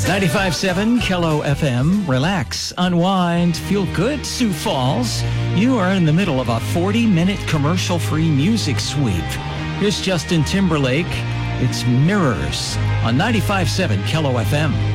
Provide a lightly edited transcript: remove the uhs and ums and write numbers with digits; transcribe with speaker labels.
Speaker 1: 95.7 Kello FM. Relax, unwind, feel good, Sioux Falls. You are in the middle of a 40-minute commercial-free music sweep. Here's Justin Timberlake. It's Mirrors on 95.7 Kello FM.